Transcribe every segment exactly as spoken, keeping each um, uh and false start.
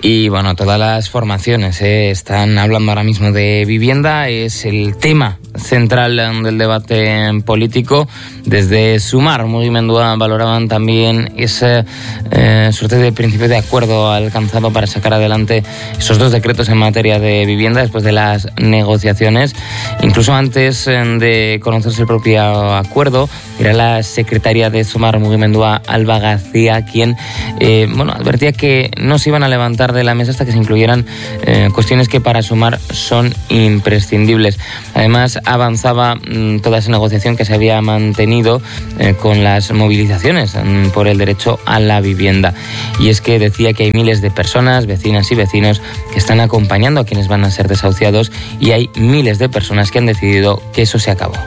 Y bueno, todas las formaciones eh, están hablando ahora mismo de vivienda, es el tema central del debate político. Desde Sumar Mugimendua valoraban también esa eh, suerte de principio de acuerdo alcanzado para sacar adelante esos dos decretos en materia de vivienda después de las negociaciones. Incluso antes eh, de conocerse el propio acuerdo, era la secretaria de Sumar Mugimendua, Alba García, quien eh, bueno, advertía que no se iban a levantar de la mesa hasta que se incluyeran eh, cuestiones que para Sumar son imprescindibles. Además, avanzaba mmm, toda esa negociación que se había mantenido eh, con las movilizaciones mmm, por el derecho a la vivienda. Y es que decía que hay miles de personas, vecinas y vecinos, que están acompañando a quienes van a ser desahuciados, y hay miles de personas que han decidido que eso se acabó.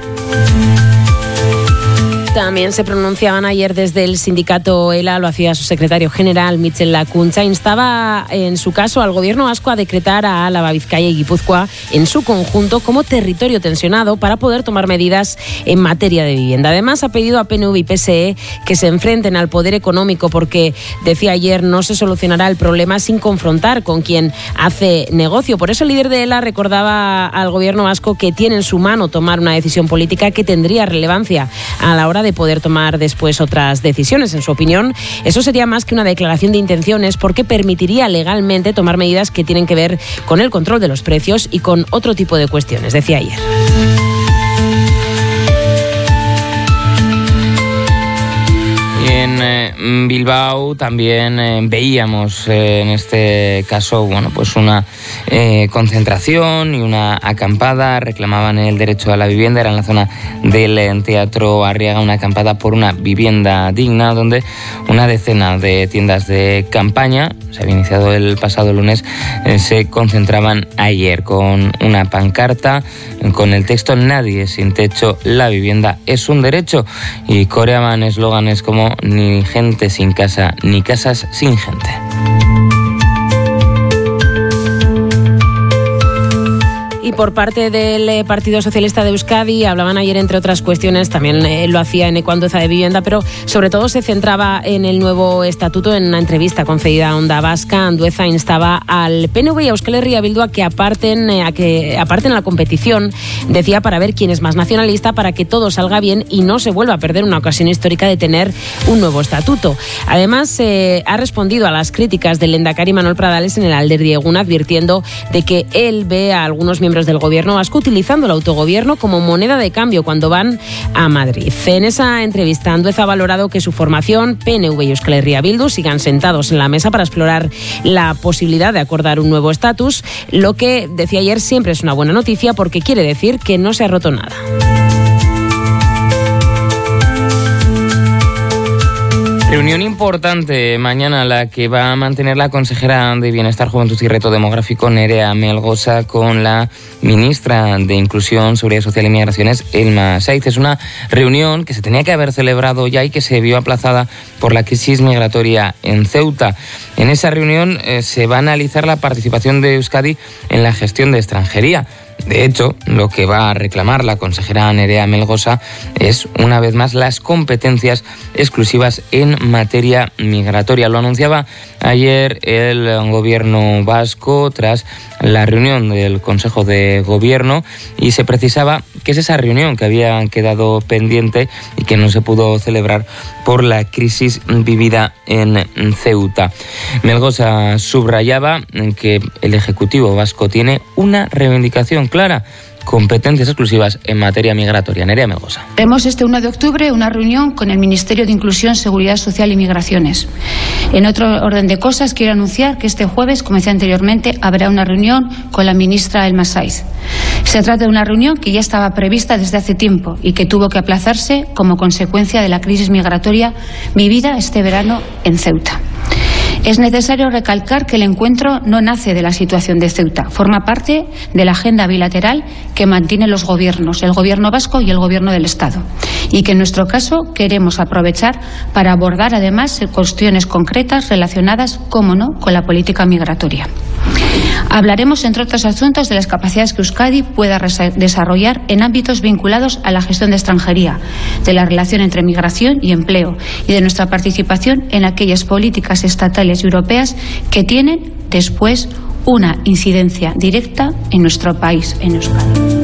También se pronunciaban ayer desde el sindicato ELA, lo hacía su secretario general, Michel Lakuntza. Instaba en su caso al gobierno vasco a decretar a Álava, Vizcaya y Guipúzcoa en su conjunto como territorio tensionado para poder tomar medidas en materia de vivienda. Además, ha pedido a P N V y P S E que se enfrenten al poder económico porque, decía ayer, no se solucionará el problema sin confrontar con quien hace negocio. Por eso el líder de ELA recordaba al gobierno vasco que tiene en su mano tomar una decisión política que tendría relevancia a la hora de poder tomar después otras decisiones. En su opinión, eso sería más que una declaración de intenciones porque permitiría legalmente tomar medidas que tienen que ver con el control de los precios y con otro tipo de cuestiones, decía ayer. En eh, Bilbao también eh, veíamos eh, en este caso bueno pues una eh, concentración y una acampada. Reclamaban el derecho a la vivienda. Era en la zona del Teatro Arriaga, una acampada por una vivienda digna, donde una decena de tiendas de campaña, se había iniciado el pasado lunes, eh, se concentraban ayer con una pancarta con el texto "Nadie sin techo, la vivienda es un derecho", y coreaban eslóganes como "Ni gente sin casa, ni casas sin gente". Y por parte del Partido Socialista de Euskadi hablaban ayer, entre otras cuestiones, también eh, lo hacía en Andueza de Vivienda, pero sobre todo se centraba en el nuevo estatuto. En una entrevista concedida a Onda Vasca, Andueza instaba al P N V y a Euskal Herria Bildu a que aparten, eh, a que aparten la competición, decía, para ver quién es más nacionalista, para que todo salga bien y no se vuelva a perder una ocasión histórica de tener un nuevo estatuto. Además, eh, ha respondido a las críticas del lehendakari Manuel Pradales en el Alderdi Egun, advirtiendo de que él ve a algunos miembros del gobierno vasco utilizando el autogobierno como moneda de cambio cuando van a Madrid. En esa entrevista, Andueza ha valorado que su formación, P N V y Euskal Herria Bildu, sigan sentados en la mesa para explorar la posibilidad de acordar un nuevo estatus, lo que, decía ayer, siempre es una buena noticia porque quiere decir que no se ha roto nada. Reunión importante mañana la que va a mantener la consejera de Bienestar, Juventud y Reto Demográfico, Nerea Melgosa, con la ministra de Inclusión, Seguridad Social y Migraciones, Elma Saiz. Es una reunión que se tenía que haber celebrado ya y que se vio aplazada por la crisis migratoria en Ceuta. En esa reunión eh, se va a analizar la participación de Euskadi en la gestión de extranjería. De hecho, lo que va a reclamar la consejera Nerea Melgosa es, una vez más, las competencias exclusivas en materia migratoria. Lo anunciaba ayer el gobierno vasco tras la reunión del Consejo de Gobierno, y se precisaba que es esa reunión que había quedado pendiente y que no se pudo celebrar por la crisis vivida en Ceuta. Melgosa subrayaba que el Ejecutivo vasco tiene una reivindicación clara: competencias exclusivas en materia migratoria. Nerea Melgosa. Tenemos este uno de octubre una reunión con el Ministerio de Inclusión, Seguridad Social y Migraciones. En otro orden de cosas, quiero anunciar que este jueves, como decía anteriormente, habrá una reunión con la ministra Elma Saiz. Se trata de una reunión que ya estaba prevista desde hace tiempo y que tuvo que aplazarse como consecuencia de la crisis migratoria vivida este verano en Ceuta. Es necesario recalcar que el encuentro no nace de la situación de Ceuta, forma parte de la agenda bilateral que mantienen los gobiernos, el gobierno vasco y el gobierno del Estado, y que en nuestro caso queremos aprovechar para abordar además cuestiones concretas relacionadas, cómo no, con la política migratoria. Hablaremos, entre otros asuntos, de las capacidades que Euskadi pueda desarrollar en ámbitos vinculados a la gestión de extranjería, de la relación entre migración y empleo y de nuestra participación en aquellas políticas estatales y europeas que tienen después una incidencia directa en nuestro país, en Euskadi.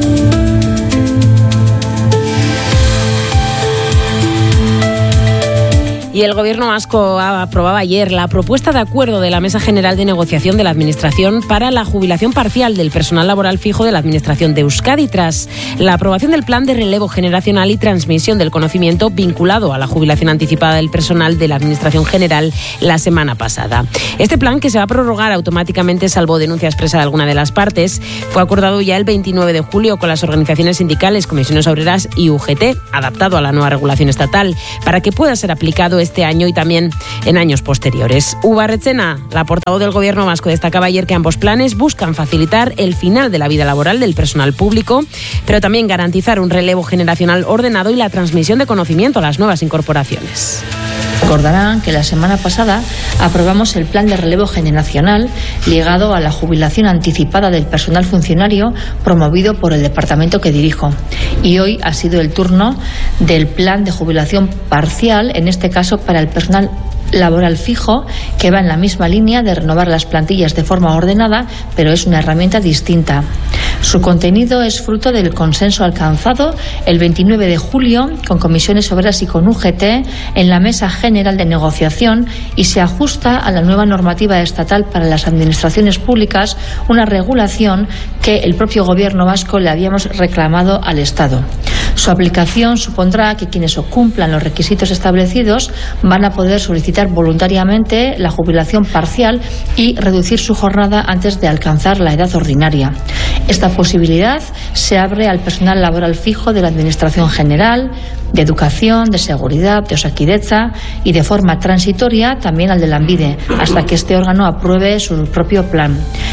Y el Gobierno vasco aprobaba ayer la propuesta de acuerdo de la Mesa General de Negociación de la Administración para la jubilación parcial del personal laboral fijo de la Administración de Euskadi, tras la aprobación del plan de relevo generacional y transmisión del conocimiento vinculado a la jubilación anticipada del personal de la Administración General la semana pasada. Este plan, que se va a prorrogar automáticamente salvo denuncia expresa de alguna de las partes, fue acordado ya el veintinueve de julio con las organizaciones sindicales, comisiones obreras y U G T, adaptado a la nueva regulación estatal, para que pueda ser aplicado este año y también en años posteriores. Uva Retzena, la portavoz del Gobierno vasco, destacaba ayer que ambos planes buscan facilitar el final de la vida laboral del personal público, pero también garantizar un relevo generacional ordenado y la transmisión de conocimiento a las nuevas incorporaciones. Recordarán que la semana pasada aprobamos el plan de relevo generacional ligado a la jubilación anticipada del personal funcionario promovido por el departamento que dirijo. Y hoy ha sido el turno del plan de jubilación parcial, en este caso para el personal laboral fijo, que va en la misma línea de renovar las plantillas de forma ordenada, pero es una herramienta distinta. Su contenido es fruto del consenso alcanzado el veintinueve de julio con comisiones obreras y con U G T en la Mesa General de Negociación y se ajusta a la nueva normativa estatal para las administraciones públicas, una regulación que el propio Gobierno vasco le habíamos reclamado al Estado. Su aplicación supondrá que quienes cumplan los requisitos establecidos van a poder solicitar voluntariamente la jubilación parcial y reducir su jornada antes de alcanzar la edad ordinaria. Esta posibilidad se abre al personal laboral fijo de la Administración General, de Educación, de Seguridad, de Osakidetza y de forma transitoria también al de Lanbide, hasta que este órgano apruebe su propio plan.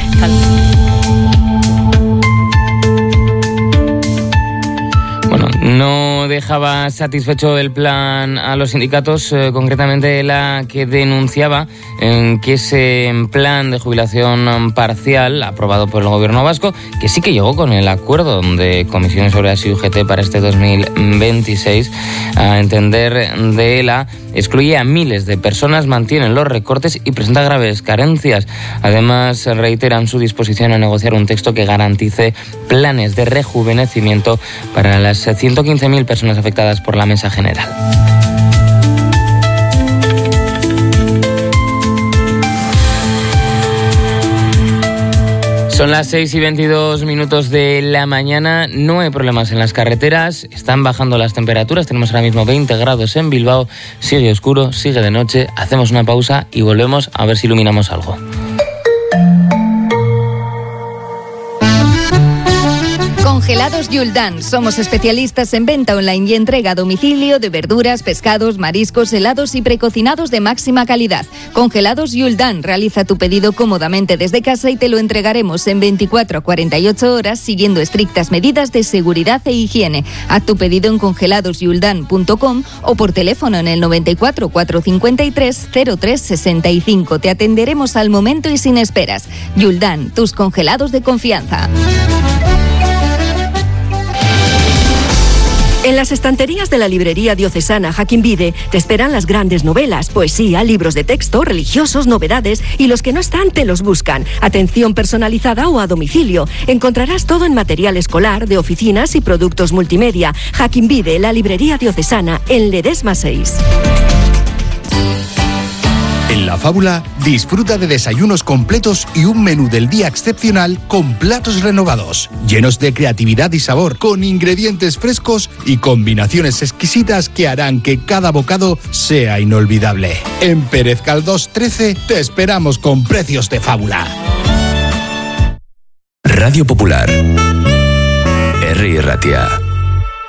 No dejaba satisfecho el plan a los sindicatos, eh, concretamente la que denunciaba en que ese plan de jubilación parcial aprobado por el Gobierno vasco, que sí que llegó con el acuerdo de comisiones obreras y U G T para este dos mil veintiséis, a entender de la excluye a miles de personas, mantienen los recortes y presenta graves carencias. Además, reiteran su disposición a negociar un texto que garantice planes de rejuvenecimiento para las ciento quince mil personas afectadas por la Mesa General. Son las seis y veintidós minutos de la mañana, no hay problemas en las carreteras, están bajando las temperaturas, tenemos ahora mismo veinte grados en Bilbao, sigue oscuro, sigue de noche, hacemos una pausa y volvemos a ver si iluminamos algo. Congelados Yuldan. Somos especialistas en venta online y entrega a domicilio de verduras, pescados, mariscos, helados y precocinados de máxima calidad. Congelados Yuldan. Realiza tu pedido cómodamente desde casa y te lo entregaremos en veinticuatro a cuarenta y ocho horas siguiendo estrictas medidas de seguridad e higiene. Haz tu pedido en congelados yuldan punto com o por teléfono en el noventa y cuatro, cuatrocientos cincuenta y tres, cero tres sesenta y cinco. Te atenderemos al momento y sin esperas. Yuldan, tus congelados de confianza. En las estanterías de la librería diocesana Jaquín Vide te esperan las grandes novelas, poesía, libros de texto, religiosos, novedades y los que no están te los buscan. Atención personalizada o a domicilio. Encontrarás todo en material escolar, de oficinas y productos multimedia. Jaquín Vide, la librería diocesana, en Ledesma seis. En La Fábula, disfruta de desayunos completos y un menú del día excepcional con platos renovados, llenos de creatividad y sabor, con ingredientes frescos y combinaciones exquisitas que harán que cada bocado sea inolvidable. En Pérez Galdós trece te esperamos con precios de fábula. Radio Popular, Herri Ratia.